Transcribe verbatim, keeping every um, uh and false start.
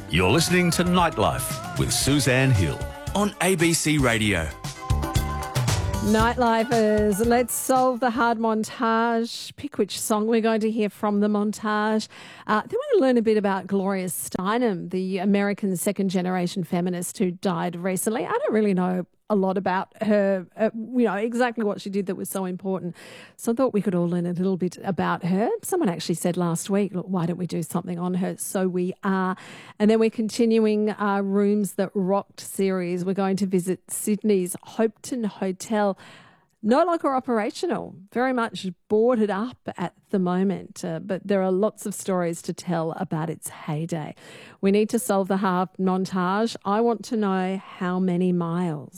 You're listening to Nightlife with Suzanne Hill on A B C Radio. Nightlifers, let's solve the hard montage. Pick which song we're going to hear from the montage. Uh, then we're going to learn a bit about Gloria Steinem, the American second-generation feminist who died recently. I don't really know a lot about her, uh, you know, exactly what she did that was so important. So I thought we could all learn a little bit about her. Someone actually said last week, look, why don't we do something on her? So we are. And then we're continuing our Rooms That Rocked series. We're going to visit Sydney's Hopeton Hotel. No longer operational, very much boarded up at the moment, uh, but there are lots of stories to tell about its heyday. We need to solve the hard montage. I want to know how many miles.